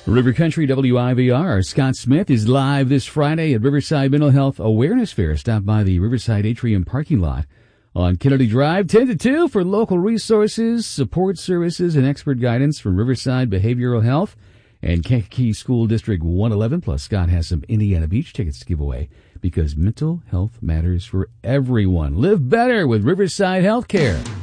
River Country WIVR. Scott Smith is live this Friday at Riverside Mental Health Awareness Fair. Stop by the Riverside Atrium parking lot on Kennedy Drive, 10 to 2 for local resources, support services, and expert guidance from Riverside Behavioral Health and Kankakee School District 111. Plus, Scott has some Indiana Beach tickets to give away because mental health matters for everyone. Live better with Riverside Healthcare.